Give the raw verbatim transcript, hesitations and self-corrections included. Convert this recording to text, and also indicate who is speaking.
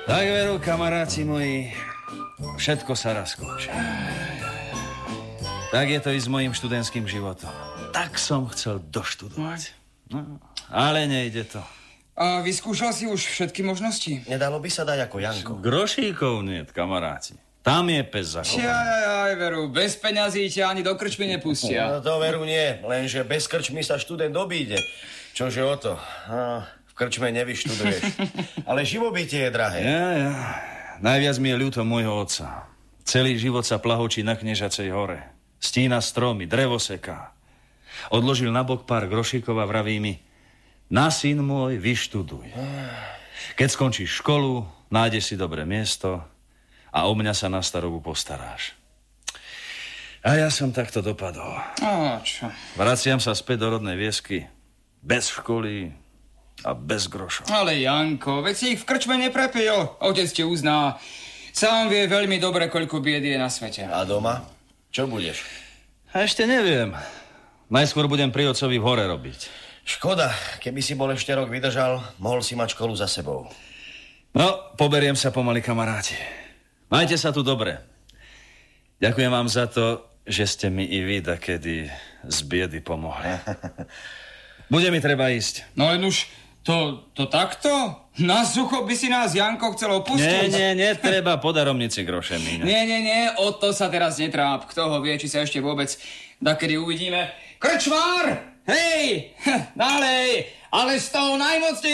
Speaker 1: Tak veru, kamaráti moji, všetko sa raz končí. Tak je to i s mojím študentským životom. Tak som chcel doštudovať. No, ale nejde to.
Speaker 2: A vyskúšal si už všetky možnosti?
Speaker 3: Nedalo by sa dať ako Janko.
Speaker 1: Grošíkov niet, kamaráti. Tam je pes zachovaný.
Speaker 2: Jaj, veru, bez peňazí ťa ani do krčmy nepustia.
Speaker 3: No to veru nie, lenže bez krčmy sa študent obíde. Čože o to? No, v krčme nevyštuduješ. Ale živobytie je drahé.
Speaker 1: Ja, ja. Najviac mi je ľúto môjho otca. Celý život sa plahočí na Knežacej hore. Stína stromy, drevo seká. Odložil nabok pár grošíkov a vraví mi: na syn môj, vyštuduj. Keď skončíš školu, nájdeš si dobré miesto a o mňa sa na starobu postaráš. A ja som takto dopadol.
Speaker 2: A čo?
Speaker 1: Vraciam sa späť do rodnej viesky. Bez školy a bez grošov.
Speaker 2: Ale Janko, veď si ich v krčme neprepil. Otec ti uzná. Sám vie veľmi dobre, koľko biedy je na svete.
Speaker 3: A doma? Čo budeš?
Speaker 1: A ešte neviem. Najskôr budem pri otcovi v hore robiť.
Speaker 3: Škoda, keby si bol ešte rok vydržal, mohol si mať školu za sebou.
Speaker 1: No, poberiem sa pomaly, kamaráti. Majte sa tu dobre. Ďakujem vám za to, že ste mi i vy dakedy z biedy pomohli. Bude mi treba ísť.
Speaker 2: No len už to, to takto? Na sucho by si nás Janko chcel opustiť?
Speaker 1: Nie, nie, nie, treba po daromnici groše míňať.
Speaker 2: Nie, nie, nie, o to sa teraz netráp. Kto ho vie, či sa ešte vôbec dakedy uvidíme. Krčmár! Hej! Nalej! Ale z toho najmocnejšieho